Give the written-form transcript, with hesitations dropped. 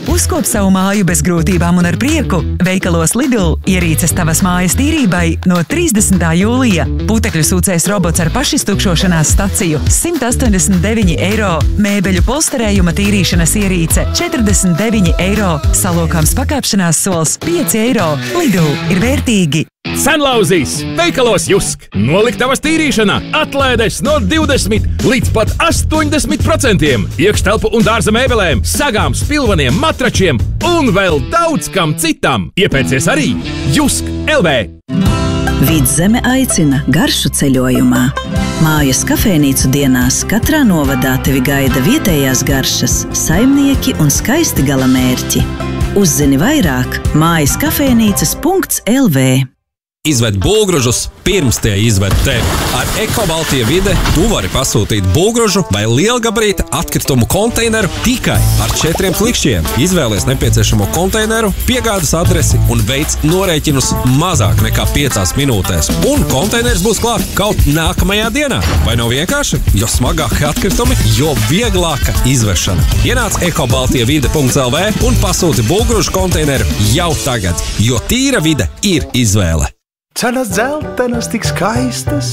Uzkop savu māju bez grūtībām un ar prieku. Veikalos Lidl ierīces tavas mājas tīrībai no 30. jūlija. Putekļu sūcējs robots ar pašiztukšošanās staciju 189 eiro. Mēbeļu polsterējuma tīrīšanas ierīce 49 eiro. Salokāms pakāpšanās sols 5 eiro. Lidl ir vērtīgi. Senlauzīs! Veikalos Jusk! Noliktavas tīrīšana! Atlaides no 20 līdz pat 80%! Iekštelpu un dārza mēbelēm, sagām, spilvaniem, matračiem un vēl daudz kam citam! Iepērcies arī Jusk LV! Vidzeme aicina garšu ceļojumā. Mājas kafejnīcu dienās katrā novadā tevi gaida vietējās garšas, saimnieki un skaisti galamērķi. Uzzini vairāk mājas kafejnīcas.lv. Izved būvgrūžus pirms tie izved tevi. Ar Eko-Baltija Vide tu vari pasūtīt būvgrūžu vai lielgabarīta atkritumu konteineru tikai ar 4 klikšķiem. Izvēlies nepieciešamo konteineru, piegādes adresi un veic norēķinus mazāk nekā 5 minūtēs. Un konteiners būs klāt kaut nākamajā dienā. Vai nav vienkārši? Jo smagāki atkritumi, jo vieglāka izvešana. Ienāc ekobaltijavide.lv un pasūti būvgrūžu konteineru jau tagad, jo tīra vide ir izvēle. Cenas dzeltenas tik skaistas,